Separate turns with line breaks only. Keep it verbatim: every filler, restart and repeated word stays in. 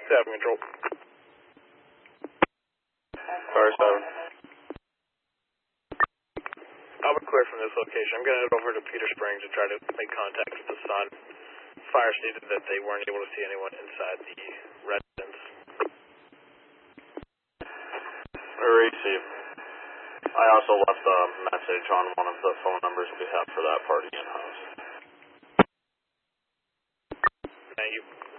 seven control.
Fire seven.
I'll be clear from this location. I'm going to head over to Peter Springs and try to make contact with the Sun. Fire stated that they weren't able to see anyone inside the residence.
Receive. I also left a message on one of the phone numbers we have for that party in-house.
Thank you.